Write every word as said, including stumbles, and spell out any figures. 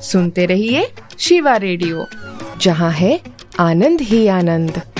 सुनते रहिए शिवा रेडियो, जहाँ है आनंद ही आनंद।